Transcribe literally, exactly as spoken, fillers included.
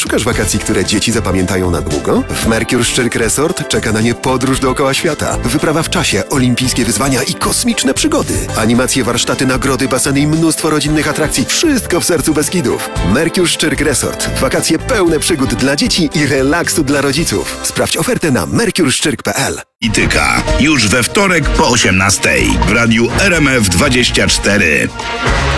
Szukasz wakacji, które dzieci zapamiętają na długo? W Mercure Szczyrk Resort czeka na nie podróż dookoła świata. Wyprawa w czasie, olimpijskie wyzwania i kosmiczne przygody. Animacje, warsztaty, nagrody, baseny i mnóstwo rodzinnych atrakcji. Wszystko w sercu Beskidów. Mercure Szczyrk Resort. Wakacje pełne przygód dla dzieci i relaksu dla rodziców. Sprawdź ofertę na mercure szczyrk kropka p l. Polityka. Już we wtorek po osiemnastej w radiu R M F dwadzieścia cztery.